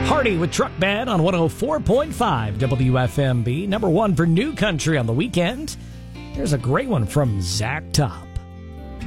Hardy with Truck Bed on 104.5 WFMB. Number one for New Country on the weekend. Here's a great one from Zach Top.